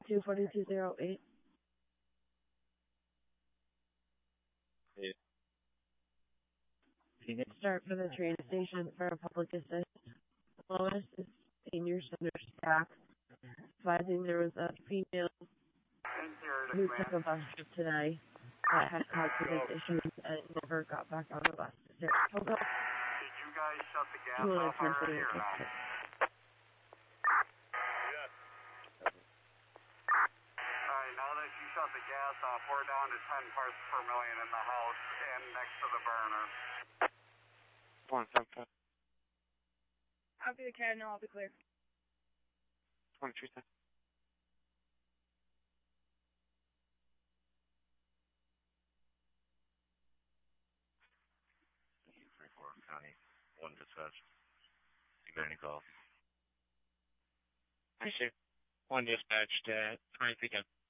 24208. If you could start for the train station for a public assist. Lois is senior center staff, advising there was a female who took a bus trip today that had cognitive issues and never got back on the bus to Saratoga. Did you guys shut the gas off already or not? Yes. Alright, now that you shut the gas off, we're down to 10 parts per million in the house and next to the burner. 175. Copy the CAD, no, I'll be clear. 23 cents. County, 1 dispatch. You got any calls? I see. 1 dispatched, 23 cents.